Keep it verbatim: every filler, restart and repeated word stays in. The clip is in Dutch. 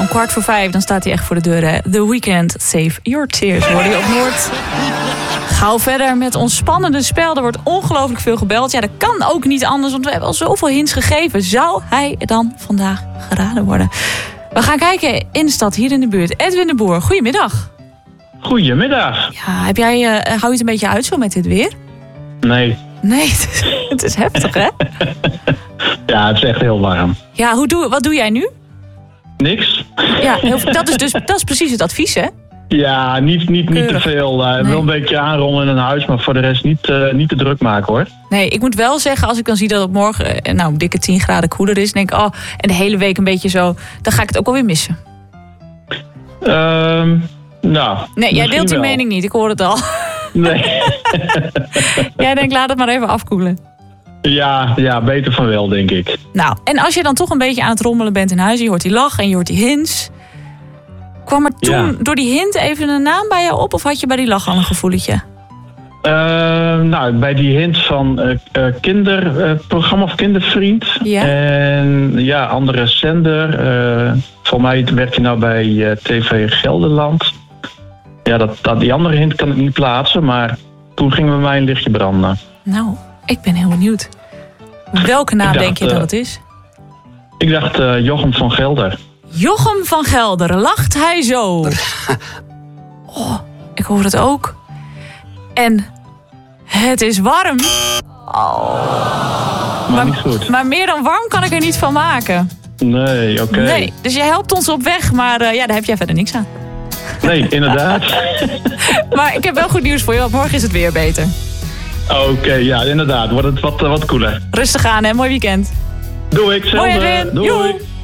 om kwart voor vijf, dan staat hij echt voor de deur. Hè? The Weeknd, Save Your Tears. Hoor je op Noord. Gauw verder met ons spannende spel. Er wordt ongelooflijk veel gebeld. Ja, dat kan ook niet anders, want we hebben al zoveel hints gegeven. Zou hij dan vandaag geraden worden? We gaan kijken in de stad, hier in de buurt. Edwin de Boer, goedemiddag. Goedemiddag. Ja, heb jij, uh, hou je het een beetje uit zo met dit weer? Nee. Nee, het is, het is heftig, hè? Ja, het is echt heel warm. Ja, hoe doe, wat doe jij nu? Niks. Ja, heel, dat, is dus, dat is precies het advies, hè? Ja, niet, niet, niet te veel. Uh, nee. Wel een beetje aanrollen in een huis, maar voor de rest niet, uh, niet te druk maken, hoor. Nee, ik moet wel zeggen, als ik dan zie dat het morgen uh, nou, dikke tien graden koeler is, denk ik, oh, en de hele week een beetje zo, dan ga ik het ook alweer missen. Um, nou, nee, jij deelt die wel. mening niet, ik hoor het al. Nee. Jij denkt, laat het maar even afkoelen. Ja, ja, beter van wel, denk ik. Nou, en als je dan toch een beetje aan het rommelen bent in huis, je hoort die lach en je hoort die hints. Kwam er toen ja. door die hint even een naam bij jou op, of had je bij die lach al een gevoeletje? Uh, nou, bij die hint van uh, uh, kinderprogramma uh, of kindervriend. Ja. En ja, andere zender. Uh, volgens mij werkt hij nou bij uh, T V Gelderland. Ja, dat, dat, die andere hint kan ik niet plaatsen, maar toen ging bij mij een lichtje branden. Nou, ik ben heel benieuwd. Welke naam dacht, denk je dat uh, het is? Ik dacht uh, Jochem van Gelder. Jochem van Gelder, lacht hij zo? Oh, ik hoor het ook. En het is warm. Oh. Maar, maar niet goed. Maar meer dan warm kan ik er niet van maken. Nee, oké. Okay. Nee, dus je helpt ons op weg, maar uh, ja, daar heb jij verder niks aan. Nee, inderdaad. Maar ik heb wel goed nieuws voor je, want morgen is het weer beter. Oké, okay, ja, inderdaad. Wordt het wat, wat cooler. Rustig aan, hè. Mooi weekend. Doe ik zelf. Mooi, Edwin. Doei. Joe.